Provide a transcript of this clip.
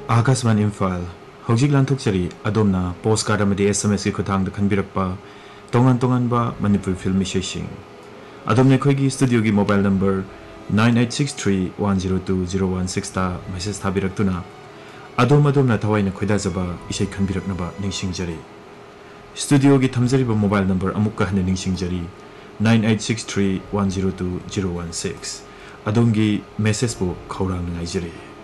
Akashvani Imphal हौजिक लांथोकचरी अदोमना post card अमदी SMS की खुथांग खनबिरकपा तोंगान तोंगानबा Manipur film इशेसिंग अदोमने खोगी studio की mobile number 9863102016 ता मैसेज थाबिरक्तुना अदोमना थवाइना खोइदाजबा इशे खनबिरकनबा निंगसिंगजरी स्टूडियो की थमजरीबा मोबाइल नंबर अमुक कहने निंगसिंगजरी 9863102016 अदोमगी मैसेज बो खौरांग नाइजरी।